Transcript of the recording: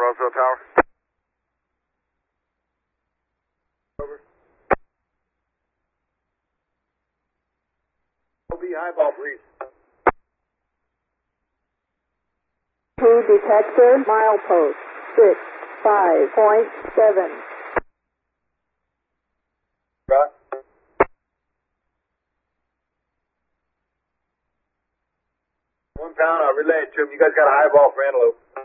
Roswell Tower. Over. OB highball, please. Who detector, milepost 65.7. Right. 1 pound, I relayed to him. You guys got a highball for antelope.